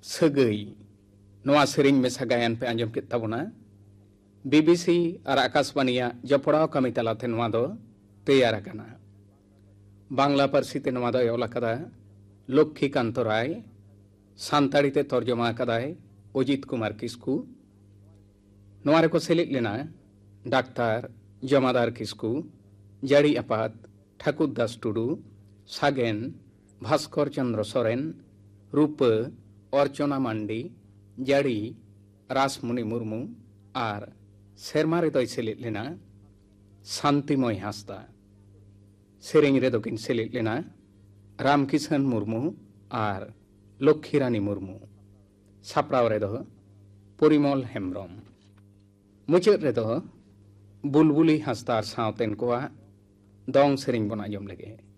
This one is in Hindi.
सगई नवा सेरिंग मेसा गायन पे आंजम के तबना बीबीसी और आकाशवाणीया जपड़ाव कमी तलाते नवा दो तैयार करना बांग्ला पारसी ते नवा दो एवला कदा लक्ष्मीकांत राय सान्ताड़ी ते तर्जमा कदाय अजित कुमार किस्कू नवा रेको सेलिद लेना डाक्तार जमादार किस्कू जाड़ी आपात ठाकुर दास टुडू सागेन भास्कर चंद्र सोरेन रूप अर्चना मांडी जाड़ी रासमुनि मुर्मू और सेरमा रेदो सेलिद लेना शांतिमय हांसदा सेरेंग रेदो किन सेलिद लेना रामकिशन मुर्मू और लक्ष्मीरानी मुर्मू साप्राव रेदो परिमल हेम्ब्रम मुचाद रेदो बुलबुली हांसदा सावतेन कोआ दंग सेरेंग बन आंजम लगे।